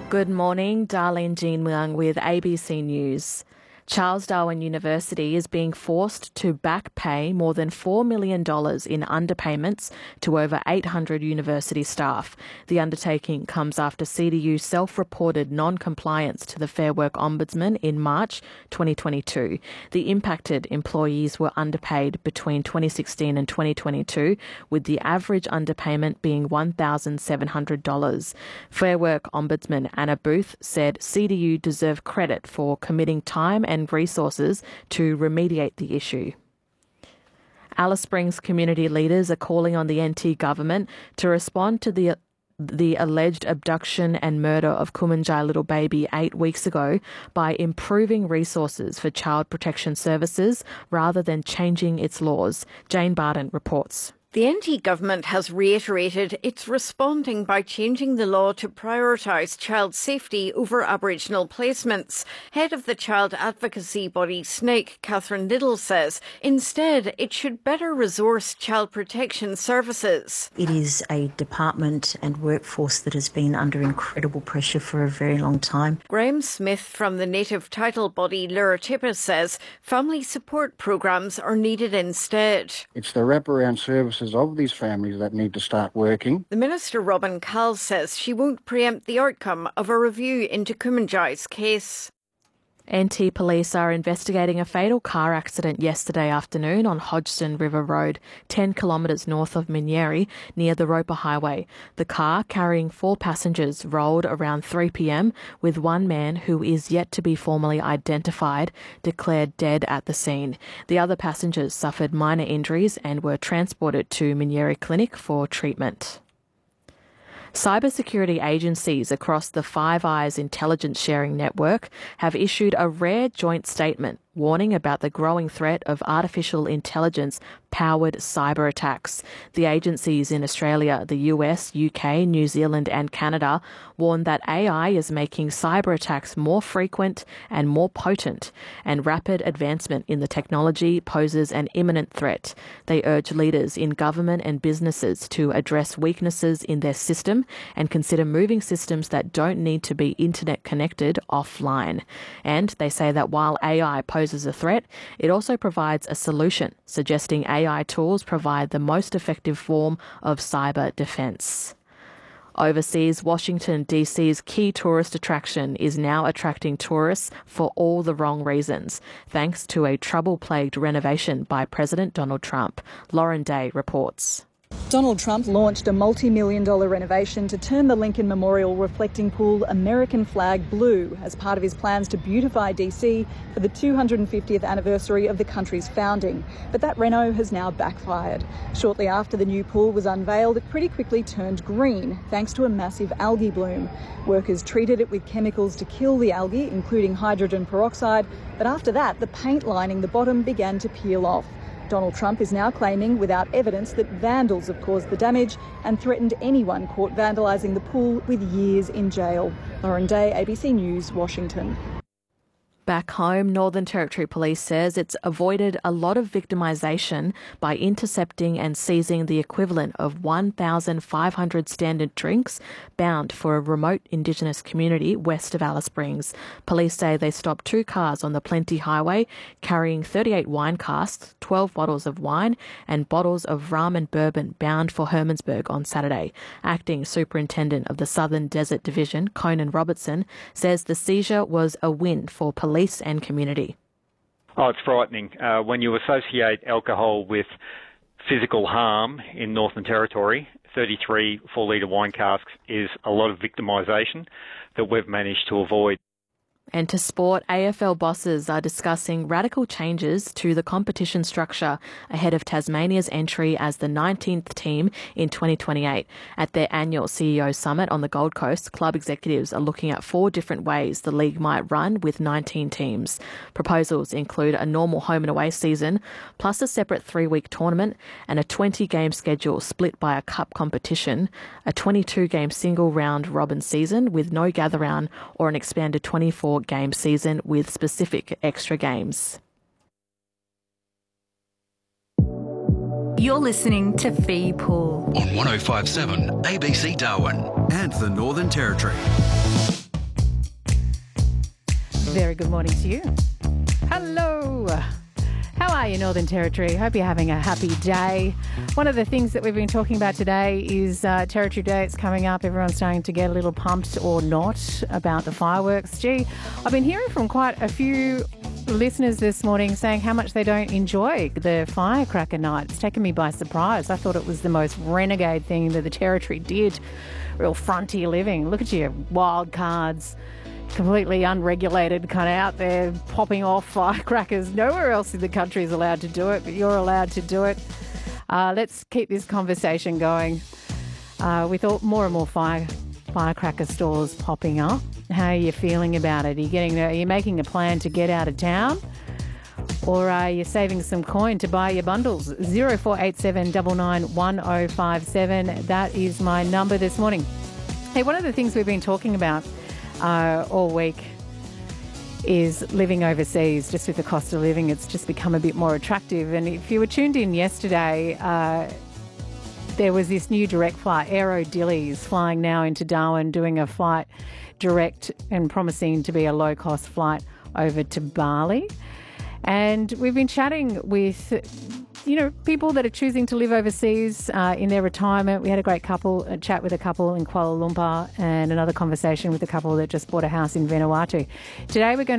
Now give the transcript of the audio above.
Good morning, Darlene Jean Leung with ABC News. Charles Darwin University is being forced to back pay more than $4 million in underpayments to over 800 university staff. The undertaking comes after CDU self-reported non-compliance to the Fair Work Ombudsman in March 2022. The impacted employees were underpaid between 2016 and 2022, with the average underpayment being $1,700. Fair Work Ombudsman Anna Booth said CDU deserve credit for committing time and resources to remediate the issue. Alice Springs community leaders are calling on the NT government to respond to the alleged abduction and murder of Kumanjai little baby 8 weeks ago by improving resources for child protection services rather than changing its laws. Jane Barton reports. The NT government has reiterated it's responding by changing the law to prioritise child safety over Aboriginal placements. Head of the child advocacy body SNAKE, Catherine Liddle, says instead it should better resource child protection services. It is a department and workforce that has been under incredible pressure for a very long time. Graham Smith from the native title body Luratipa says family support programs are needed instead. It's the wraparound services of these families that need to start working. The Minister, Robin Call, says she won't preempt the outcome of a review into Kumanjai's case. NT police are investigating a fatal car accident yesterday afternoon on Hodgson River Road, 10 kilometres north of Minyeri, near the Roper Highway. The car, carrying 4 passengers, rolled around 3 p.m, with one man, who is yet to be formally identified, declared dead at the scene. The other passengers suffered minor injuries and were transported to Minyeri Clinic for treatment. Cybersecurity agencies across the Five Eyes intelligence sharing network have issued a rare joint statement warning about the growing threat of artificial intelligence-powered cyber attacks. The agencies in Australia, the US, UK, New Zealand and Canada warn that AI is making cyber attacks more frequent and more potent, and rapid advancement in the technology poses an imminent threat. They urge leaders in government and businesses to address weaknesses in their system and consider moving systems that don't need to be internet connected offline. And they say that while AI poses a threat, it also provides a solution, suggesting AI tools provide the most effective form of cyber defence. Overseas, Washington DC's key tourist attraction is now attracting tourists for all the wrong reasons, thanks to a trouble-plagued renovation by President Donald Trump. Lauren Day reports. Donald Trump launched a multi-million-dollar renovation to turn the Lincoln Memorial reflecting pool American flag blue as part of his plans to beautify DC for the 250th anniversary of the country's founding. But that reno has now backfired. Shortly after the new pool was unveiled, it pretty quickly turned green thanks to a massive algae bloom. Workers treated it with chemicals to kill the algae, including hydrogen peroxide, but after that, the paint lining the bottom began to peel off. Donald Trump is now claiming without evidence that vandals have caused the damage and threatened anyone caught vandalising the pool with years in jail. Lauren Day, ABC News, Washington. Back home, Northern Territory Police says it's avoided a lot of victimisation by intercepting and seizing the equivalent of 1,500 standard drinks bound for a remote Indigenous community west of Alice Springs. Police say they stopped 2 cars on the Plenty Highway carrying 38 wine casks, 12 bottles of wine and bottles of rum and bourbon bound for Hermannsburg on Saturday. Acting Superintendent of the Southern Desert Division, Conan Robertson, says the seizure was a win for police and community. Oh, it's frightening. When you associate alcohol with physical harm in Northern Territory, 33 4-litre wine casks is a lot of victimisation that we've managed to avoid. And to sport, AFL bosses are discussing radical changes to the competition structure ahead of Tasmania's entry as the 19th team in 2028. At their annual CEO Summit on the Gold Coast, club executives are looking at 4 different ways the league might run with 19 teams. Proposals include a normal home and away season, plus a separate 3-week tournament and a 20-game schedule split by a cup competition, a 22-game single round robin season with no gather round, or an expanded 24-game season with specific extra games. You're listening to Fee Pool on 105.7 ABC Darwin and the Northern Territory. Very good morning to you. Hello. How are you, Northern Territory? Hope you're having a happy day. One of the things that we've been talking about today is Territory Day. It's coming up. Everyone's starting to get a little pumped or not about the fireworks. Gee, I've been hearing from quite a few listeners this morning saying how much they don't enjoy the firecracker night. It's taken me by surprise. I thought it was the most renegade thing that the Territory did. Real frontier living. Look at you, wild cards. Completely unregulated, kind of out there popping off firecrackers. Nowhere else in the country is allowed to do it, but you're allowed to do it. Let's keep this conversation going with more and more firecracker stores popping up. How are you feeling about it? Are you making a plan to get out of town? Or are you saving some coin to buy your bundles? 0487 99 1057. That is my number this morning. Hey, one of the things we've been talking about all week is living overseas. Just with the cost of living, it's just become a bit more attractive. And if you were tuned in yesterday, there was this new direct flight, Aero Dillies, flying now into Darwin, doing a flight direct and promising to be a low-cost flight over to Bali. And we've been chatting with people that are choosing to live overseas in their retirement. We had a chat with a couple in Kuala Lumpur and another conversation with a couple that just bought a house in Vanuatu. Today we're going to